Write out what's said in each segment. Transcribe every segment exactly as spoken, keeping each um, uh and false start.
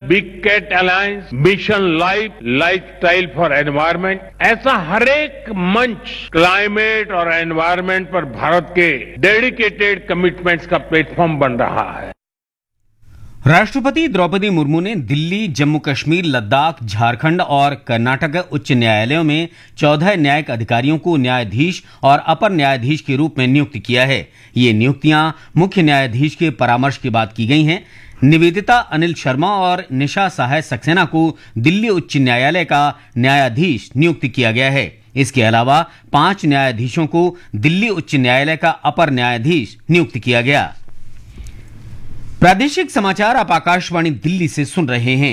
Big cat alliance, mission life, lifestyle for environment, ऐसा हर एक मंच क्लाइमेट और एनवायरमेंट पर भारत के डेडिकेटेड कमिटमेंट्स का प्लेटफॉर्म बन रहा है। राष्ट्रपति द्रौपदी मुर्मू ने दिल्ली, जम्मू कश्मीर, लद्दाख, झारखंड और कर्नाटक उच्च न्यायालयों में चौदह न्यायिक अधिकारियों को न्यायाधीश और अपर न्यायाधीश के रूप में नियुक्त किया है। ये नियुक्तियां मुख्य न्यायाधीश के परामर्श के बाद की गई हैं। निवेदिता अनिल शर्मा और निशा सहाय सक्सेना को दिल्ली उच्च न्यायालय का न्यायाधीश नियुक्त किया गया है। इसके अलावा पांच न्यायाधीशों को दिल्ली उच्च न्यायालय का अपर न्यायाधीश नियुक्त किया गया। प्रादेशिक समाचार आप आकाशवाणी दिल्ली से सुन रहे हैं।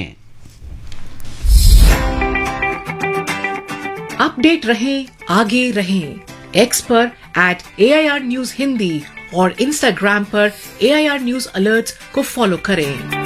अपडेट रहें, आगे रहें। एक्स पर eight A I R news Hindi और इंस्टाग्राम पर ए आई आर न्यूज अलर्ट्स को फॉलो करें।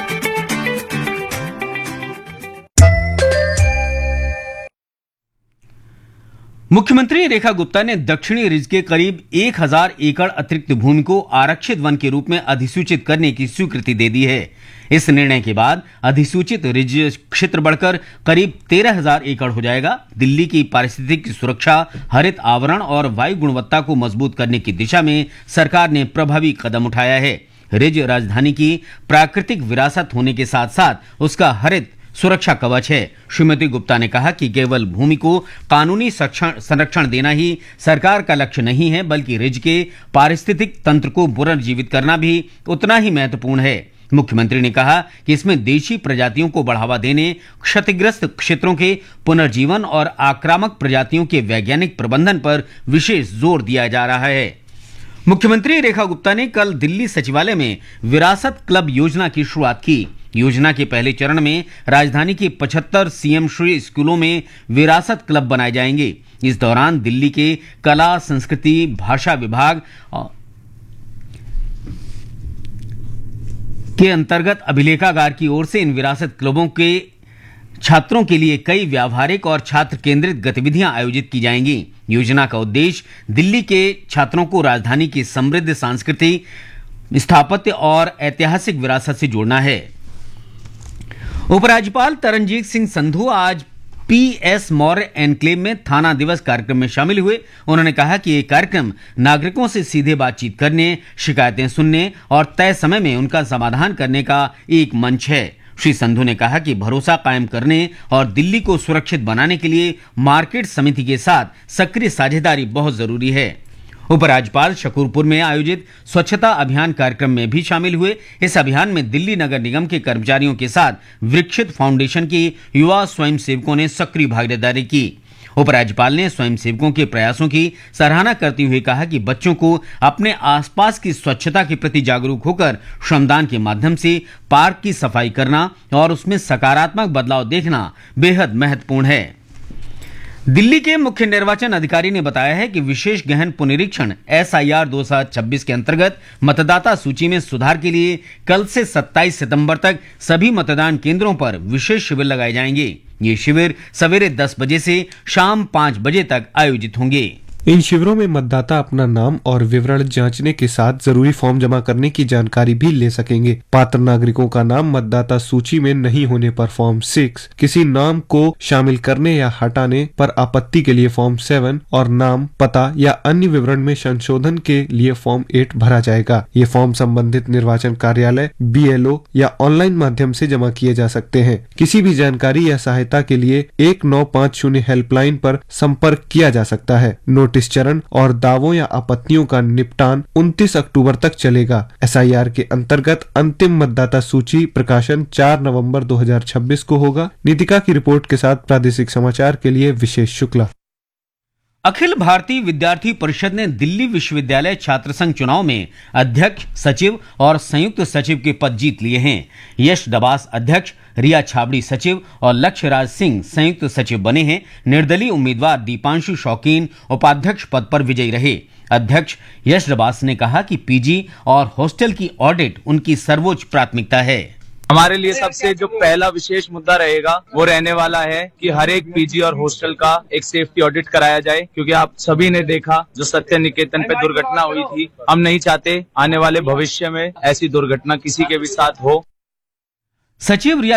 मुख्यमंत्री रेखा गुप्ता ने दक्षिणी रिज के करीब एक हज़ार एकड़ अतिरिक्त भूमि को आरक्षित वन के रूप में अधिसूचित करने की स्वीकृति दे दी है। इस निर्णय के बाद अधिसूचित रिज क्षेत्र बढ़कर करीब तेरह हज़ार एकड़ हो जाएगा। दिल्ली की पारिस्थितिक सुरक्षा, हरित आवरण और वायु गुणवत्ता को मजबूत करने की दिशा में सरकार ने प्रभावी कदम उठाया है। रिज राजधानी की प्राकृतिक विरासत होने के साथ साथ उसका हरित सुरक्षा कवच है। श्रीमती गुप्ता ने कहा कि केवल भूमि को कानूनी संरक्षण देना ही सरकार का लक्ष्य नहीं है, बल्कि रिज के पारिस्थितिक तंत्र को पुनर्जीवित करना भी उतना ही महत्वपूर्ण है। मुख्यमंत्री ने कहा कि इसमें देशी प्रजातियों को बढ़ावा देने, क्षतिग्रस्त क्षेत्रों के पुनर्जीवन और आक्रामक प्रजातियों के वैज्ञानिक प्रबंधन पर विशेष जोर दिया जा रहा है। मुख्यमंत्री रेखा गुप्ता ने कल दिल्ली सचिवालय में विरासत क्लब योजना की शुरुआत की। योजना के पहले चरण में राजधानी के पचहत्तर सीएम श्री स्कूलों में विरासत क्लब बनाए जाएंगे। इस दौरान दिल्ली के कला, संस्कृति, भाषा विभाग के अंतर्गत अभिलेखागार की ओर से इन विरासत क्लबों के छात्रों के लिए कई व्यावहारिक और छात्र केंद्रित गतिविधियां आयोजित की जाएंगी। योजना का उद्देश्य दिल्ली के छात्रों को राजधानी की समृद्ध सांस्कृतिक, स्थापत्य और ऐतिहासिक विरासत से जोड़ना है। उपराज्यपाल तरनजीत सिंह संधू आज पी एस मौर्य एनक्लेव में थाना दिवस कार्यक्रम में शामिल हुए। उन्होंने कहा कि ये कार्यक्रम नागरिकों से सीधे बातचीत करने, शिकायतें सुनने और तय समय में उनका समाधान करने का एक मंच है। श्री संधू ने कहा कि भरोसा कायम करने और दिल्ली को सुरक्षित बनाने के लिए मार्केट समिति के साथ सक्रिय साझेदारी बहुत जरूरी है। उपराज्यपाल शकूरपुर में आयोजित स्वच्छता अभियान कार्यक्रम में भी शामिल हुए। इस अभियान में दिल्ली नगर निगम के कर्मचारियों के साथ विकसित फाउंडेशन के युवा स्वयंसेवकों ने सक्रिय भागीदारी की। उपराज्यपाल ने स्वयंसेवकों के प्रयासों की सराहना करते हुए कहा कि बच्चों को अपने आसपास की स्वच्छता के प्रति जागरूक होकर श्रमदान के माध्यम से पार्क की सफाई करना और उसमें सकारात्मक बदलाव देखना बेहद महत्वपूर्ण है। दिल्ली के मुख्य निर्वाचन अधिकारी ने बताया है कि विशेष गहन पुनरीक्षण एस आई आर दो हज़ार छब्बीस के अंतर्गत मतदाता सूची में सुधार के लिए कल से सत्ताईस सितंबर तक सभी मतदान केंद्रों पर विशेष शिविर लगाए जाएंगे। ये शिविर सवेरे दस बजे से शाम पाँच बजे तक आयोजित होंगे। इन शिविरों में मतदाता अपना नाम और विवरण जांचने के साथ जरूरी फॉर्म जमा करने की जानकारी भी ले सकेंगे। पात्र नागरिकों का नाम मतदाता सूची में नहीं होने पर फॉर्म सिक्स, किसी नाम को शामिल करने या हटाने पर आपत्ति के लिए फॉर्म सेवन और नाम, पता या अन्य विवरण में संशोधन के लिए फॉर्म एट भरा जाएगा। ये फॉर्म संबंधित निर्वाचन कार्यालय, बी एल ओ या ऑनलाइन माध्यम से जमा किए जा सकते हैं। किसी भी जानकारी या सहायता के लिए एक नौ पाँच शून्य हेल्पलाइन पर संपर्क किया जा सकता है। नोटिस चरण और दावों या आपत्तियों का निपटान उनतीस अक्टूबर तक चलेगा। एस आई आर के अंतर्गत अंतिम मतदाता सूची प्रकाशन चार नवंबर दो हज़ार छब्बीस को होगा। नीतिका की रिपोर्ट के साथ प्रादेशिक समाचार के लिए विशेष शुक्ला। अखिल भारतीय विद्यार्थी परिषद ने दिल्ली विश्वविद्यालय छात्र संघ चुनाव में अध्यक्ष, सचिव और संयुक्त सचिव के पद जीत लिए हैं। यश डबास अध्यक्ष, रिया छाबड़ी सचिव और लक्ष्य राज सिंह संयुक्त सचिव बने हैं। निर्दलीय उम्मीदवार दीपांशु शौकीन उपाध्यक्ष पद पर विजयी रहे। अध्यक्ष यश डबास ने कहा कि पीजी और हॉस्टल की ऑडिट उनकी सर्वोच्च प्राथमिकता है। हमारे लिए सबसे जो पहला विशेष मुद्दा रहेगा वो रहने वाला है कि हर एक पीजी और हॉस्टल का एक सेफ्टी ऑडिट कराया जाए, क्योंकि आप सभी ने देखा जो सत्य निकेतन पे दुर्घटना हुई थी। हम नहीं चाहते आने वाले भविष्य में ऐसी दुर्घटना किसी के भी साथ हो। सचिव रिया